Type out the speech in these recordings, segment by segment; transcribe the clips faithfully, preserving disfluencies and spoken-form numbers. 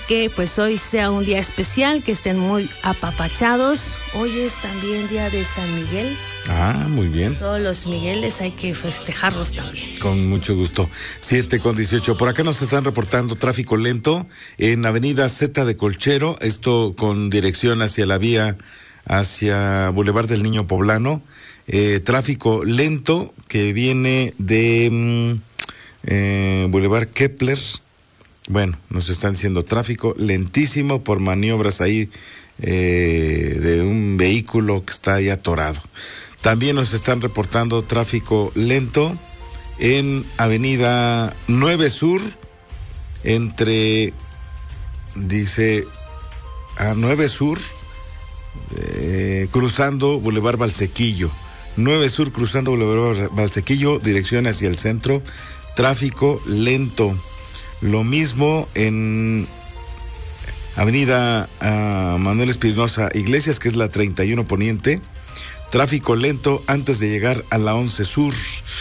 que pues hoy sea un día especial, que estén muy apapachados. Hoy es también día de San Miguel. Ah, muy bien. Todos los Migueles hay que festejarlos también. Con mucho gusto. siete con dieciocho. Por acá nos están reportando tráfico lento en Avenida Z de Colchero, esto con dirección hacia la vía, hacia Boulevard del Niño Poblano. Eh, tráfico lento que viene de mm, eh, Boulevard Kepler. Bueno, nos están diciendo tráfico lentísimo por maniobras ahí eh, de un vehículo que está ahí atorado. También nos están reportando tráfico lento en Avenida nueve Sur, entre, dice, a nueve Sur, eh, cruzando Boulevard Valsequillo. nueve Sur, cruzando Boulevard Valsequillo, dirección hacia el centro, tráfico lento. Lo mismo en Avenida uh, Manuel Espinosa Iglesias, que es la treinta y uno Poniente. Tráfico lento antes de llegar a la once Sur.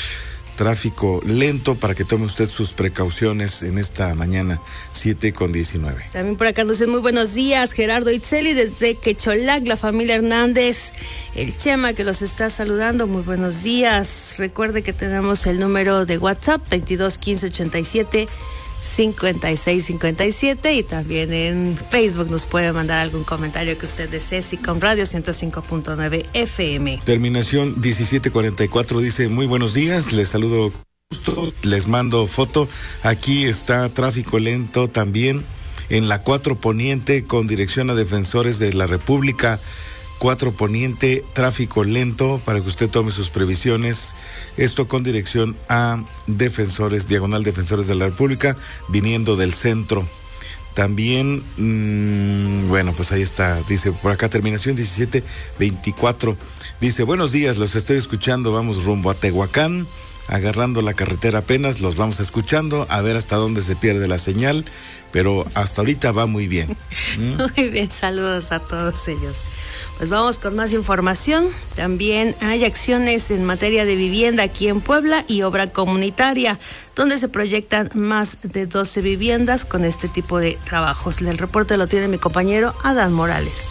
Tráfico lento para que tome usted sus precauciones en esta mañana, siete con diecinueve. También por acá nos dicen muy buenos días, Gerardo Itzeli desde Quecholac, la familia Hernández, el Chema que los está saludando, muy buenos días. Recuerde que tenemos el número de WhatsApp veintidós quince ochenta y siete cincuenta y seis cincuenta y siete y también en Facebook nos puede mandar algún comentario que usted desee. SICOM Radio ciento cinco punto nueve F M. Terminación diecisiete cuarenta y cuatro dice muy buenos días, les saludo justo, les mando foto. Aquí está tráfico lento también en la cuatro Poniente con dirección a Defensores de la República. cuatro Poniente, tráfico lento para que usted tome sus previsiones. Esto con dirección a Defensores, diagonal Defensores de la República, viniendo del centro. También, mmm, bueno, pues ahí está, dice por acá, terminación diecisiete veinticuatro. Dice, buenos días, los estoy escuchando, vamos rumbo a Tehuacán, agarrando la carretera apenas, los vamos escuchando, a ver hasta dónde se pierde la señal, pero hasta ahorita va muy bien. ¿Mm? Muy bien, saludos a todos ellos. Pues vamos con más información. También hay acciones en materia de vivienda aquí en Puebla y obra comunitaria, donde se proyectan más de doce viviendas con este tipo de trabajos. El reporte lo tiene mi compañero Adán Morales.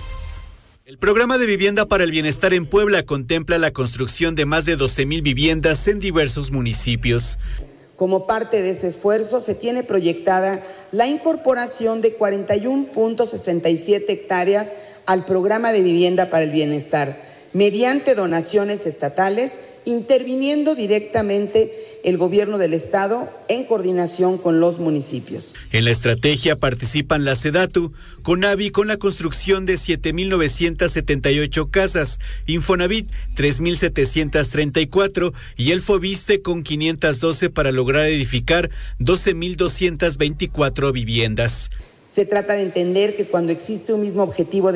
El programa de vivienda para el bienestar en Puebla contempla la construcción de más de doce mil viviendas en diversos municipios. Como parte de ese esfuerzo, se tiene proyectada la incorporación de cuarenta y uno punto sesenta y siete hectáreas al programa de vivienda para el bienestar, mediante donaciones estatales, interviniendo directamente el gobierno del estado en coordinación con los municipios. En la estrategia participan la SEDATU, CONAVI con la construcción de siete mil novecientas setenta y ocho casas, Infonavit tres mil setecientas treinta y cuatro y el FOBISTE con quinientas doce para lograr edificar doce mil doscientas veinticuatro viviendas. Se trata de entender que cuando existe un mismo objetivo de